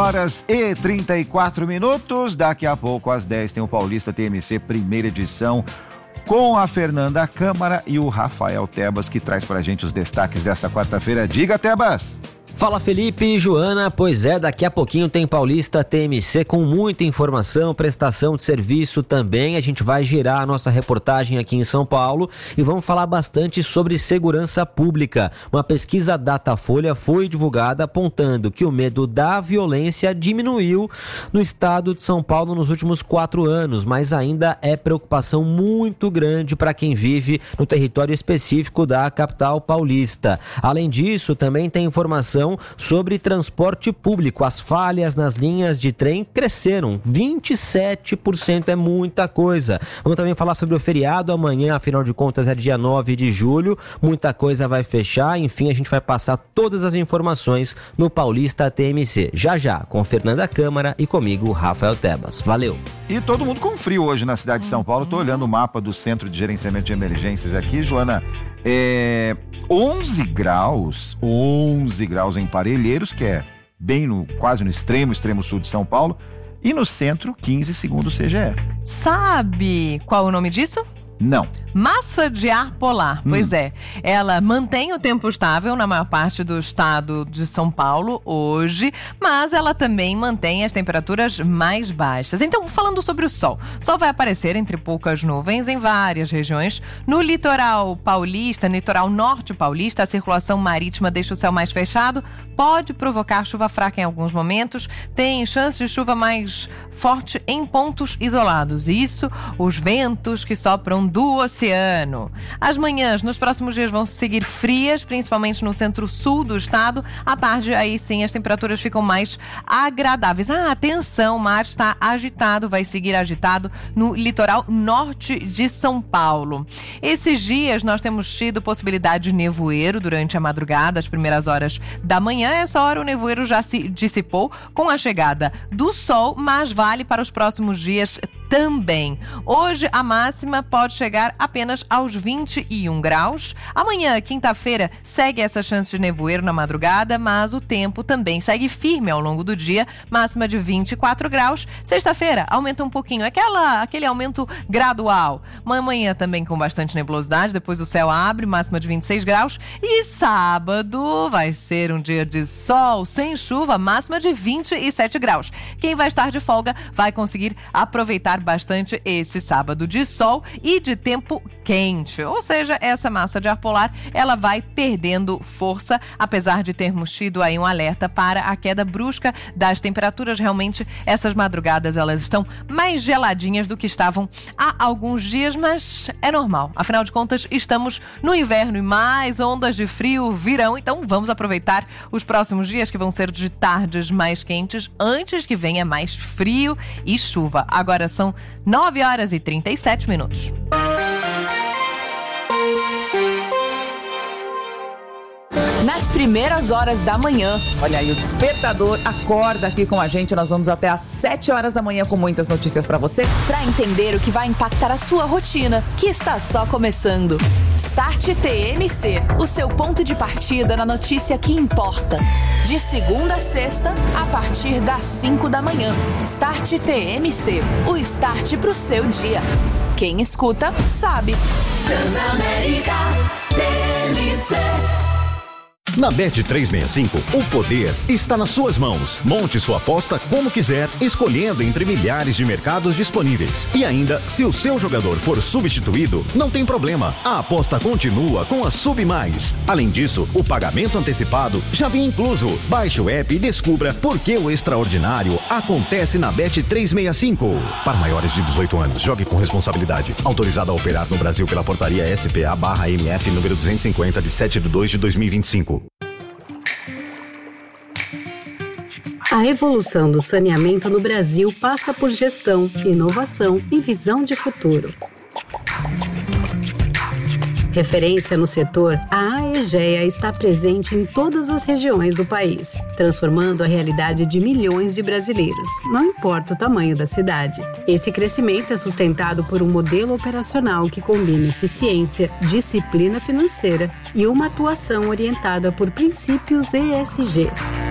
9h34. Daqui a pouco, às 10, tem o Paulista TMC, primeira edição, com a Fernanda Câmara e o Rafael Tebas, que traz pra gente os destaques desta quarta-feira. Diga, Tebas! Fala, Felipe e Joana. Pois é, daqui a pouquinho tem Paulista TMC com muita informação, prestação de serviço também. A gente vai girar a nossa reportagem aqui em São Paulo e vamos falar bastante sobre segurança pública. Uma pesquisa Datafolha foi divulgada apontando que o medo da violência diminuiu no estado de São Paulo nos últimos 4 anos, mas ainda é preocupação muito grande para quem vive no território específico da capital paulista. Além disso, também tem informação sobre transporte público. As falhas nas linhas de trem cresceram 27%, é muita coisa. Vamos também falar sobre o feriado amanhã, afinal de contas é dia 9 de julho, muita coisa vai fechar. Enfim, a gente vai passar todas as informações no Paulista TMC, já, com Fernanda Câmara e comigo, Rafael Tebas. Valeu! E todo mundo com frio hoje na cidade de São Paulo. Tô olhando o mapa do Centro de Gerenciamento de Emergências aqui, Joana. 11 graus em Parelheiros, que é bem quase no extremo sul de São Paulo, e no centro 15, segundo o CGE. Sabe qual é o nome disso? Não. Massa de ar polar, pois é. Ela mantém o tempo estável na maior parte do estado de São Paulo hoje, mas ela também mantém as temperaturas mais baixas. Então, falando sobre o sol vai aparecer entre poucas nuvens em várias regiões. No litoral paulista, litoral norte paulista, a circulação marítima deixa o céu mais fechado, pode provocar chuva fraca em alguns momentos, tem chance de chuva mais forte em pontos isolados. Isso, os ventos que sopram do oceano. As manhãs nos próximos dias vão seguir frias, principalmente no centro-sul do estado. À tarde, aí sim, as temperaturas ficam mais agradáveis. Atenção, o mar está agitado, vai seguir agitado no litoral norte de São Paulo. Esses dias nós temos tido possibilidade de nevoeiro durante a madrugada, as primeiras horas da manhã. Essa hora o nevoeiro já se dissipou com a chegada do sol, mas vale para os próximos dias também. Hoje a máxima pode chegar apenas aos 21 graus. Amanhã, quinta-feira, segue essa chance de nevoeiro na madrugada, mas o tempo também segue firme ao longo do dia, máxima de 24 graus. Sexta-feira aumenta um pouquinho, aquele aumento gradual. Amanhã também com bastante nebulosidade, depois o céu abre, máxima de 26 graus. E sábado vai ser um dia de sol, sem chuva, máxima de 27 graus. Quem vai estar de folga vai conseguir aproveitar bastante esse sábado de sol e de tempo quente, ou seja, essa massa de ar polar ela vai perdendo força, apesar de termos tido aí um alerta para a queda brusca das temperaturas. Realmente essas madrugadas elas estão mais geladinhas do que estavam há alguns dias, mas é normal, afinal de contas estamos no inverno e mais ondas de frio virão, então vamos aproveitar os próximos dias que vão ser de tardes mais quentes antes que venha mais frio e chuva. Agora são 9h37. Nas primeiras horas da manhã. Olha aí, o despertador acorda aqui com a gente. Nós vamos até às 7 horas da manhã com muitas notícias pra você. Pra entender o que vai impactar a sua rotina, que está só começando. Start TMC, o seu ponto de partida na notícia que importa. De segunda a sexta, a partir das 5 da manhã. Start TMC, o start pro seu dia. Quem escuta, sabe. Transamérica TMC. Na Bet365, o poder está nas suas mãos. Monte sua aposta como quiser, escolhendo entre milhares de mercados disponíveis. E ainda, se o seu jogador for substituído, não tem problema. A aposta continua com a Sub Mais. Além disso, o pagamento antecipado já vem incluso. Baixe o app e descubra por que o extraordinário acontece na Bet365. Para maiores de 18 anos, jogue com responsabilidade. Autorizado a operar no Brasil pela portaria SPA/MF número 250 de 7/2/2025. A evolução do saneamento no Brasil passa por gestão, inovação e visão de futuro. Referência no setor, a AEGEA está presente em todas as regiões do país, transformando a realidade de milhões de brasileiros, não importa o tamanho da cidade. Esse crescimento é sustentado por um modelo operacional que combina eficiência, disciplina financeira e uma atuação orientada por princípios ESG.